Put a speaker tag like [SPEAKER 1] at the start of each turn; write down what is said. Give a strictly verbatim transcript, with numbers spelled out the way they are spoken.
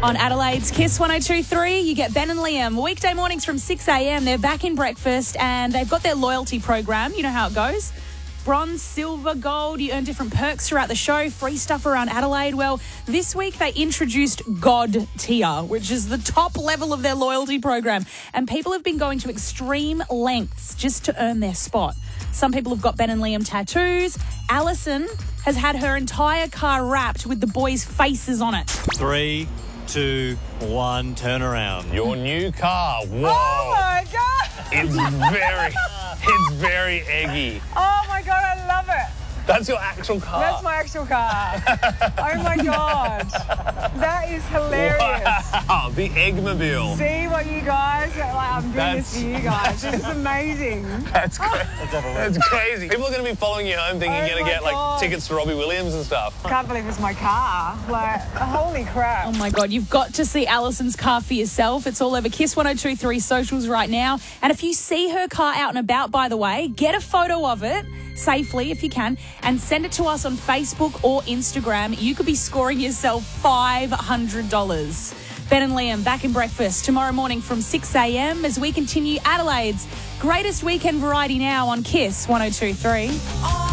[SPEAKER 1] On Adelaide's Kiss one oh two three, you get Ben and Liam. Weekday mornings from six a.m. They're back in breakfast and they've got their loyalty program. You know how it goes. Bronze, silver, gold. You earn different perks throughout the show. Free stuff around Adelaide. Well, this week they introduced God Tier, which is the top level of their loyalty program. And people have been going to extreme lengths just to earn their spot. Some people have got Ben and Liam tattoos. Alison has had her entire car wrapped with the boys' faces on it.
[SPEAKER 2] Three, two, one, turn around.
[SPEAKER 3] Your new car. Whoa.
[SPEAKER 4] Oh my God.
[SPEAKER 3] It's very, it's very eggy.
[SPEAKER 4] Oh my God, I love it.
[SPEAKER 3] That's your actual car.
[SPEAKER 4] That's my actual car. Oh my God. That is hilarious.
[SPEAKER 3] Wow, the Eggmobile.
[SPEAKER 4] See what you guys, like, I'm doing
[SPEAKER 3] That's-
[SPEAKER 4] this for you guys. This is amazing.
[SPEAKER 3] That's cra- That's crazy. People are going to be following you home thinking
[SPEAKER 4] Oh
[SPEAKER 3] you're going to
[SPEAKER 4] my
[SPEAKER 3] get like
[SPEAKER 4] God.
[SPEAKER 3] tickets to Robbie Williams and stuff.
[SPEAKER 4] I can't believe it's my car. Like, holy crap.
[SPEAKER 1] Oh my God, you've got to see Alison's car for yourself. It's all over Kiss one oh two three socials right now. And if you see her car out and about, by the way, get a photo of it safely if you can and send it to us on Facebook or Instagram. You could be scoring yourself five hundred dollars. Ben and Liam back in breakfast tomorrow morning from six a.m. as we continue Adelaide's greatest weekend variety now on Kiss one oh two three.